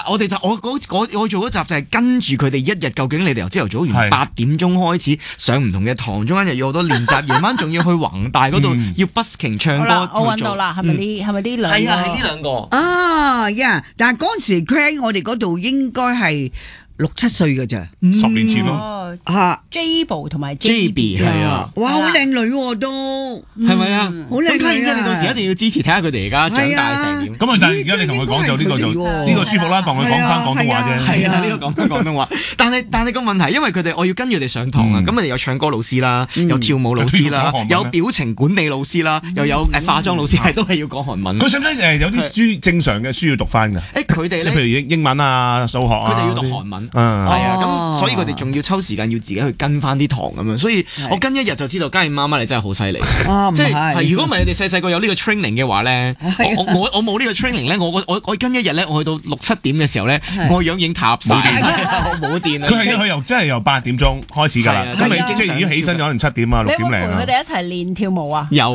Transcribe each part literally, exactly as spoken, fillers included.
我哋就我嗰我做嗰集就係跟住佢哋一日，究竟你哋由朝頭早原來八點鐘開始上唔同嘅堂，中間又要好多練習，夜晚仲要去宏大嗰度要 busking 唱歌。 我揾到啦，係咪呢？係咪呢兩個？ 係啊，係呢兩個。 啊呀！但係嗰陣時佢喺我哋嗰度應該係六七歲㗎咋， 十年前咯。 嚇 Jable 同埋 J B 係啊， 哇，好靚女喎都， 係咪啊？ 好靚女啊！ 咁然之後你到時一定要支持，睇下佢哋而家長大成點。 咁啊，但係而家你同佢講就呢個就呢個舒服啦，當佢講翻廣東話啫。 係啊，呢個講翻廣東話。但係但係個問題，因為佢哋我要跟住佢哋上堂啊，咁我哋有唱歌老師啦，有跳舞老師啦，有表情管理老師啦，又有誒化妝老師，係都係要講韓文。 佢使唔使誒有啲書正常嘅書要讀翻㗎？ 誒佢哋咧， 即係譬如英英文啊、數學啊， 佢哋要讀韓文，係啊，咁所以佢哋仲要抽時間要自己去跟翻啲堂咁樣，所以我跟一日就知道嘉燕媽媽你真係好犀利，即係如果唔係你哋細細個有呢個 training 嘅話咧，我我我冇呢個 training 咧，我我我跟一日咧，我去到六七點嘅時候咧，我樣已經塌晒，我冇電啦。 佢係佢由真係由八點鐘開始㗎啦，咁你即係已經起身咗可能七點啊六點零啊。 你有冇陪佢哋一齊練跳舞啊？ 有。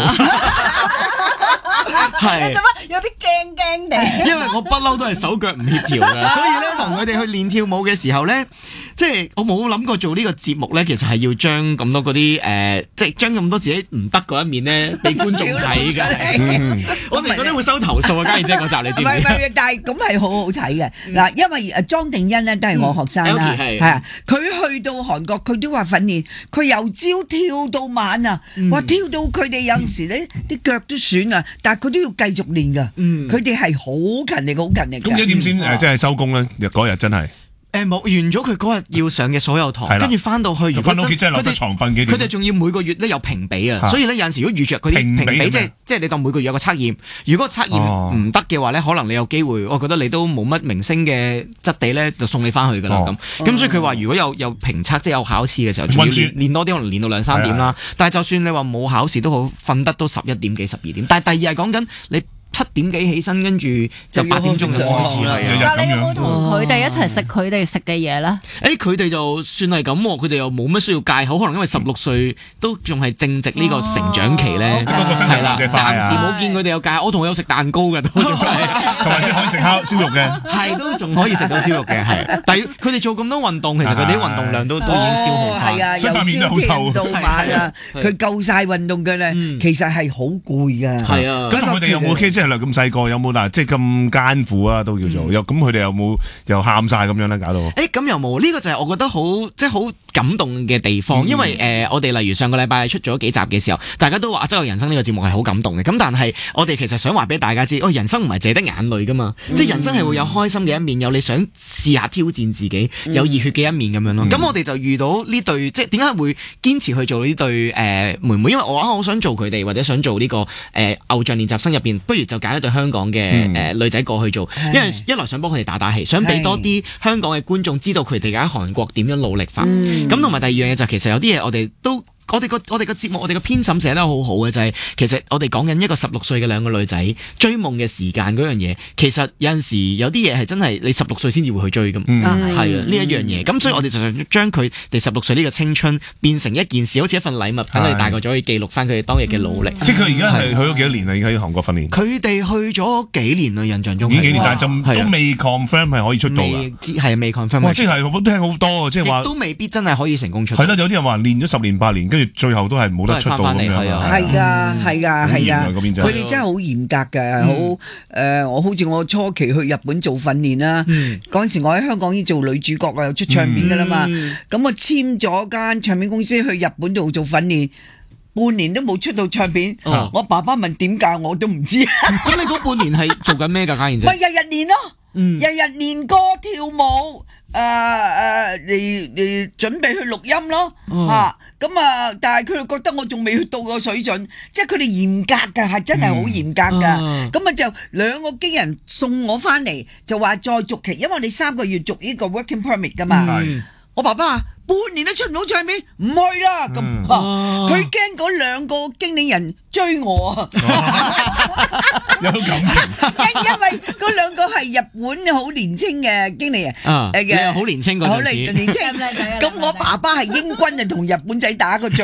係， 做乜有啲驚驚地？ 因為我不嬲都係手腳唔協調嘅，所以咧同佢哋去練跳舞嘅時候咧，即係我冇諗過做呢個節目咧，其實係要將咁多嗰啲誒，即係將咁多自己唔得嗰一面咧，俾觀眾睇㗎。我淨係覺得會收投訴啊！嘉燕姐嗰集你知唔知？ 唔係唔係，但係咁係好好睇嘅嗱，因為誒莊定欣咧都係我學生啦，係啊，佢去到韓國佢都話訓練，佢由朝跳到晚啊，話跳到佢哋有陣時咧啲腳都損啊，但係佢都要繼續練㗎，佢哋係好勤力好勤力嘅。 咁一點先誒，即係收工咧？嗰日真係。 誒冇完咗佢嗰日要上嘅所有堂，跟住翻到去， 翻到屋企真係落得床瞓幾點？ 佢哋仲要每個月咧有評比啊，所以咧有陣時如果遇着嗰啲評比，即係即係你當每個月有個測驗，如果測驗唔得嘅話咧，可能你有機會，我覺得你都冇乜明星嘅質地咧，就送你翻去㗎啦咁。咁所以佢話如果有有評測即係有考試嘅時候，仲要練多啲，可能練到兩三點啦。但係就算你話冇考試都好，瞓得都十一點幾十二點。但係第二日講緊你。七點幾起身，跟住就八點鐘就開始啦。 但係你有冇同佢哋一齊食佢哋食嘅嘢咧？ 誒，佢哋就算係咁，佢哋又冇乜需要戒口，可能因為十六歲都仲係正值呢個成長期咧。 即係嗰個身材冇咁快啊！ 暫時冇見佢哋有戒口，我同佢有食蛋糕嘅都仲係， 同埋即係可以食烤燒肉嘅， 係都仲可以食到燒肉嘅，係。但係佢哋做咁多運動，其實佢哋啲運動量都都已經消耗翻。 係啊，由朝跳到晚啊，佢夠晒運動嘅咧，其實係好攰㗎。 係啊， 咁佢哋有冇 K 即係咁細個有冇嗱，即係咁艱苦啊，都叫做有咁，佢哋有冇又喊晒咁樣咧？搞到誒咁又冇，呢個就係我覺得好即係好感動嘅地方，因為誒我哋例如上個禮拜出咗幾集嘅時候，大家都話《周遊人生》呢個節目係好感動嘅。咁但係我哋其實想話俾大家知，哦人生唔係淨係得眼淚噶嘛，即係人生係會有開心嘅一面，有你想試下挑戰自己，有熱血嘅一面咁樣咯。咁我哋就遇到呢對即係點解會堅持去做呢對誒妹妹？因為我啊好想做佢哋，或者想做呢個誒偶像練習生入邊，不如就揀一對香港嘅誒女仔過去做，因為一來想幫佢哋打打氣，想俾多啲香港嘅觀眾知道佢哋喺韓國點樣努力法。咁同埋第二樣嘢就其實有啲嘢我哋都。我哋個我哋個節目，我哋個編審寫得好好嘅就係、是，其實我哋講緊一個十六歲嘅兩個女仔追夢嘅時間嗰樣嘢，其實有陣時有啲嘢係真係你十六歲先至會去追咁，係啊呢一樣嘢。咁所以我哋就想將佢哋十六歲呢個青春變成一件事，好似一份禮物，等佢哋大個咗可以記錄翻佢哋當日嘅努力。嗯、 即係佢而家係去咗幾多年啦？而家喺韓國訓練。佢哋去咗幾年啦，印象中。 已經幾年，但係就都未 confirm 係可以出道㗎。 係未 confirm。 哇！即係我聽好多即係話都未必真係可以成功出道。 係啦，有啲人話練咗十年八年，跟住最後都係冇得出道咁樣。 係㗎，係㗎，係㗎。佢哋真係好嚴格㗎，好誒。我好似我初期去日本做訓練啦，嗰陣時我喺香港已經做女主角啊，又出唱片㗎啦嘛。咁我簽咗間唱片公司去日本度做訓練。半年都冇出到唱片，哦、我爸爸問點解我都唔知。 咁你嗰半年係做緊咩㗎？嘉燕姐？ 咪日日練咯，嗯、日日練歌跳舞，誒誒嚟嚟準備去錄音咯，嚇咁、哦、啊！但係佢哋覺得我仲未去到個水準，即係佢哋嚴格㗎，係真係好嚴格㗎。咁啊、嗯、就兩個經人送我翻嚟，就話再續期，因為我哋三個月續呢個 working permit 㗎嘛。嗯、我爸爸話半年都出唔到唱片，唔去啦咁。佢驚嗰兩個經理人追我啊！ 有感情， 因因為嗰兩個係日本好年輕嘅經理人，誒嘅好年輕嗰陣時， 好年年輕靚仔。咁我爸爸係英軍啊，同日本仔打個仗，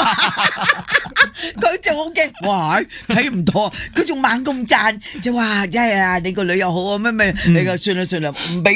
佢就好驚，哇！睇唔到，佢仲猛咁讚，就話真係啊，你個女又好啊，咩咩，你個算啦算啦，唔俾。